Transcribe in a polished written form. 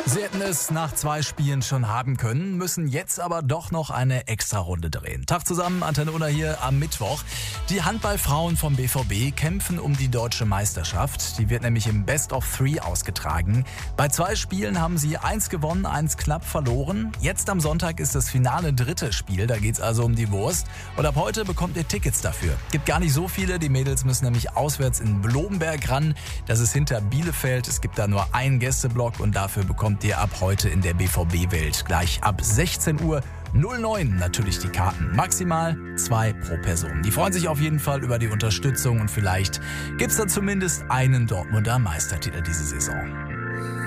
Sie hätten es nach 2 Spielen schon haben können, müssen jetzt aber doch noch eine Extrarunde drehen. Tag zusammen, Antenne Unna hier am Mittwoch. Die Handballfrauen vom BVB kämpfen um die deutsche Meisterschaft. Die wird nämlich im Best of 3 ausgetragen. Bei 2 Spielen haben sie 1 gewonnen, 1 knapp verloren. Jetzt am Sonntag ist das finale 3. Spiel, da geht's also um die Wurst. Und ab heute bekommt ihr Tickets dafür. Gibt gar nicht so viele, die Mädels müssen nämlich auswärts in Blobenberg ran. Das ist hinter Bielefeld. Es gibt da nur einen Gästeblock und dafür bekommt ihr ab heute in der BVB-Welt gleich ab 16:09 natürlich die Karten. Maximal 2 pro Person. Die freuen sich auf jeden Fall über die Unterstützung und vielleicht gibt's da zumindest einen Dortmunder Meistertitel diese Saison.